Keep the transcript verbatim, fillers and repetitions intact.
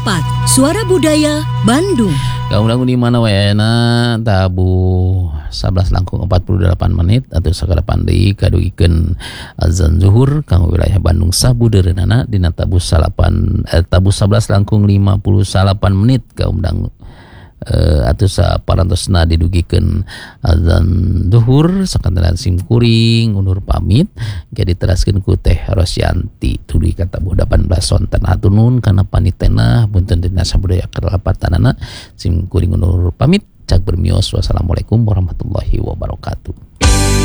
empat Suara Budaya Bandung. Kaum dangu di mana wayana tabu sebelas langkung empat puluh delapan menit atau sakarapan deui kadugikeun azan zuhur kanggo wilayah Bandung sabudeureunnana dina tabu salapan eh, tabu sebelas langkung lima puluh delapan menit kaum dangu. Uh, atau saparantosna didugikeun azan zuhur sakantaran simkuring undur pamit jadi teraskeun ku Teh Rosyanti tuluy kata delapan belas sonten hatur nuhun kana panitena punten dina sabudaya kalapatanana simkuring undur pamit cak bermios wassalamualaikum warahmatullahi wabarakatuh.